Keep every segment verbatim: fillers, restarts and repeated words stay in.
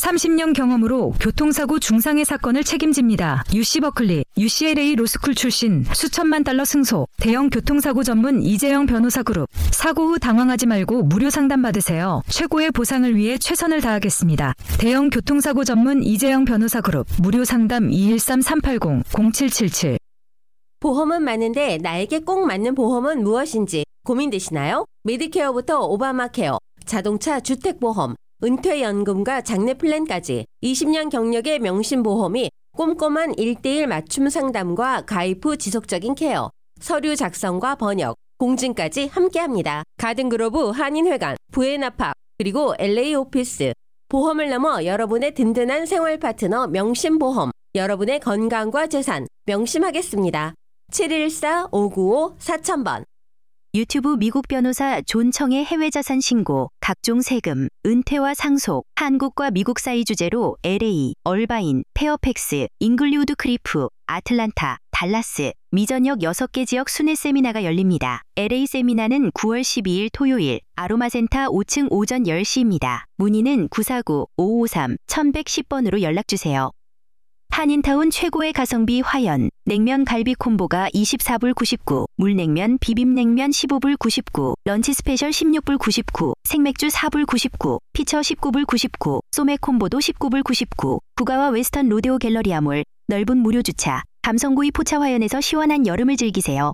삼십 년 경험으로 교통사고 중상해 사건을 책임집니다. 유씨 버클리, 유씨엘에이 로스쿨 출신, 수천만 달러 승소, 대형 교통사고 전문 이재영 변호사 그룹. 사고 후 당황하지 말고 무료 상담 받으세요. 최고의 보상을 위해 최선을 다하겠습니다. 대형 교통사고 전문 이재영 변호사 그룹. 무료 상담 이일삼 삼팔공 공칠칠칠. 보험은 많은데 나에게 꼭 맞는 보험은 무엇인지 고민되시나요? 메디케어부터 오바마케어, 자동차 주택보험, 은퇴연금과 장래 플랜까지 이십 년 경력의 명신보험이 꼼꼼한 일 대일 맞춤 상담과 가입 후 지속적인 케어, 서류 작성과 번역, 공증까지 함께합니다. 가든그로브 한인회관, 부에나팍, 그리고 엘에이 오피스. 보험을 넘어 여러분의 든든한 생활 파트너 명신보험, 여러분의 건강과 재산 명심하겠습니다. 칠일사 오구오 사천번. 유튜브 미국 변호사 존 청의 해외자산 신고, 각종 세금, 은퇴와 상속, 한국과 미국 사이 주제로 엘에이, 얼바인, 페어팩스, 잉글리우드 크리프, 아틀란타, 달라스, 미 전역 여섯 개 지역 순회 세미나가 열립니다. 엘에이 세미나는 구월 십이일 토요일, 아로마센터 오 층 오전 열 시입니다. 문의는 구사구 오오삼 천백십 번으로 연락주세요. 한인타운 최고의 가성비 화연, 냉면 갈비 콤보가 이십사 불 구십구, 물냉면 비빔냉면 십오 불 구십구, 런치 스페셜 십육 불 구십구, 생맥주 사 불 구십구, 피처 십구 불 구십구, 소맥 콤보도 십구 불 구십구, 구가와 웨스턴 로데오 갤러리아몰, 넓은 무료 주차, 감성구이 포차 화연에서 시원한 여름을 즐기세요.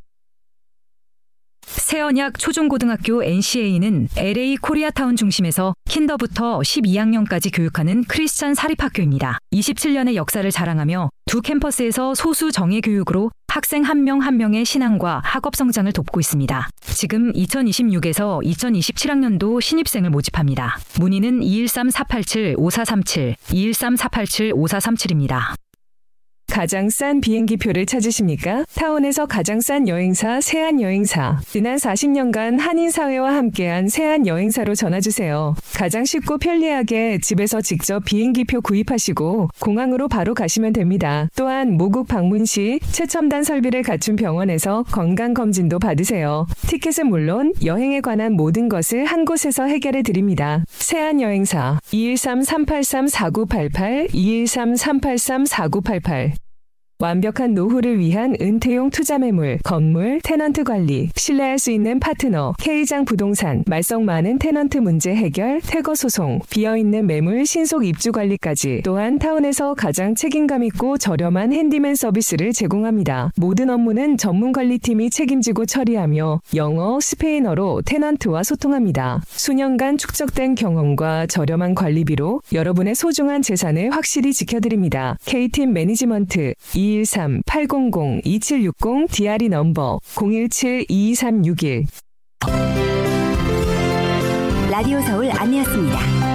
새언약 초중고등학교 엔씨에이는 엘에이 코리아타운 중심에서 킨더부터 십이 학년까지 교육하는 크리스찬 사립학교입니다. 이십칠 년의 역사를 자랑하며 두 캠퍼스에서 소수 정예 교육으로 학생 한 명 한 명의 신앙과 학업 성장을 돕고 있습니다. 지금 이천이십육에서 이천이십칠 학년도 신입생을 모집합니다. 문의는 이일삼 사팔칠 오사삼칠, 이일삼 사팔칠 오사삼칠입니다. 가장 싼 비행기표를 찾으십니까? 타운에서 가장 싼 여행사 세안여행사. 지난 사십 년간 한인사회와 함께한 세안여행사로 전화주세요. 가장 쉽고 편리하게 집에서 직접 비행기표 구입하시고 공항으로 바로 가시면 됩니다. 또한 모국 방문 시 최첨단 설비를 갖춘 병원에서 건강검진도 받으세요. 티켓은 물론 여행에 관한 모든 것을 한 곳에서 해결해 드립니다. 세안여행사 이일삼 삼팔삼 사구팔팔, 이일삼 삼팔삼 사구팔팔. 완벽한 노후를 위한 은퇴용 투자매물, 건물, 테넌트 관리, 신뢰할 수 있는 파트너, K장 부동산, 말썽 많은 테넌트 문제 해결, 퇴거 소송, 비어있는 매물 신속 입주 관리까지. 또한 타운에서 가장 책임감 있고 저렴한 핸디맨 서비스를 제공합니다. 모든 업무는 전문 관리팀이 책임지고 처리하며 영어, 스페인어로 테넌트와 소통합니다. 수년간 축적된 경험과 저렴한 관리비로 여러분의 소중한 재산을 확실히 지켜드립니다. K팀 매니지먼트 이일삼 팔공공 이칠육공 디알이 넘버 공일칠 이이삼육일. 라디오 서울 안내였습니다.